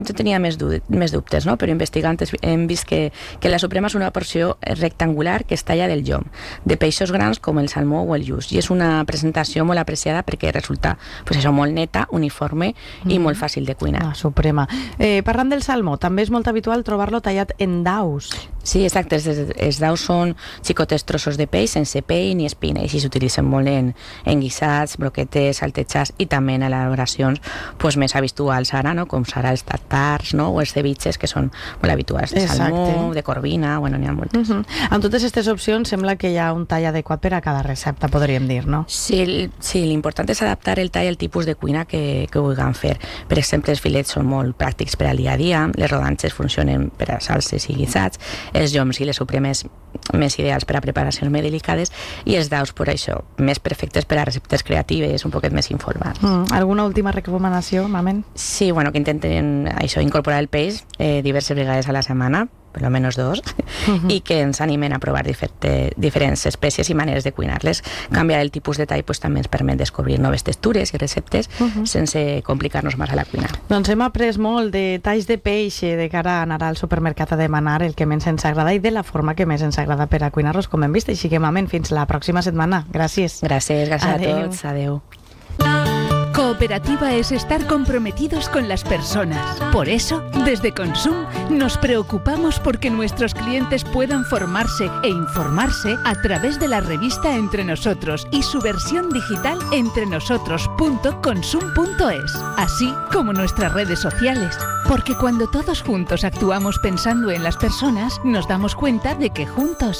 jo tenia més dubtes, no? Però investigant hem vist que la suprema és una porció rectangular que es talla del llom, de peixos grans com el salmó o el lluç, i és una presentació molt apreciada perquè resulta molt neta, uniforme i molt fàcil de cuinar. La suprema. Parlant del salmó, també és molt habitual trobar-lo tallat en daus. Sí, exacte, els daus són xicotes trossos de peix sense pell ni espina, i així s'utilitzen molt en guisats, broquetes, saltejats i també en elaboracions més habituals ara, no? Com serà els tartars, no? O els ceviches, que són molt habituals, de salmó, de corvina, n'hi ha moltes. Amb totes aquestes opcions sembla que hi ha un tall adequat per a cada recepta, podríem dir, no? Sí, l'important és adaptar el tall al tipus de cuina que vulguem fer. Per exemple, els filets són molt pràctics per al dia a dia, les rodanxes funcionen per a salses i guisats, els lloms i les supremes més ideals per a preparacions més delicades, i els daus, per això, més perfectes per a receptes creatives, un poquet més informals. Alguna última recomanació, Mamen? Sí, que intenten incorporar el peix diverses vegades a la setmana, per almenys 2, i que ens animen a provar diferents espècies i maneres de cuinar-les. Canviar el tipus de tall també ens permet descobrir noves textures i receptes sense complicar-nos massa la cuina. Doncs hem après molt de talls de peix de cara a anar al supermercat a demanar el que més ens agrada i de la forma que més ens agrada per a cuinar-los, com hem vist. Així que, Mamen, fins la pròxima setmana. Gràcies. Gràcies a tots. Adeu. Cooperativa es estar comprometidos con las personas. Por eso, desde Consum, nos preocupamos porque nuestros clientes puedan formarse e informarse a través de la revista Entre Nosotros y su versión digital entrenosotros.consum.es, así como nuestras redes sociales. Porque cuando todos juntos actuamos pensando en las personas, nos damos cuenta de que juntos